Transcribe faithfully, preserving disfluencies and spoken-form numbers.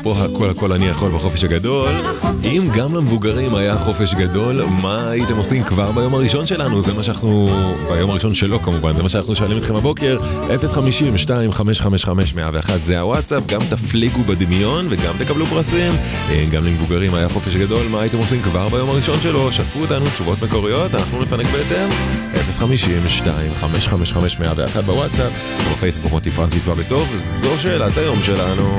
אפרופו הכל הכל אני יכול בחופש הגדול, אם גם למבוגרים היה חופש גדול, מה הייתם עושים כבר ביום הראשון שלנו? זה מה שאנחנו, ביום הראשון שלו כמובן, זה מה שאנחנו שואלים אתכם הבוקר. אפס חמישים שתיים חמש חמש חמש מאה ואחת זה הוואטסאפ, גם תפליגו בדמיון וגם תקבלו פרסים. גם למבוגרים היה חופש גדול, מה הייתם עושים כבר ביום הראשון שלו? שתפו אותנו, תשובות מקוריות, אנחנו נפנק בהתאם. אפס חמישים שתיים חמש חמש חמש מאה ואחת בוואטסאפ, בפייסבוק מוטי פרנסיס ובטוב. זו שאלת היום שלנו.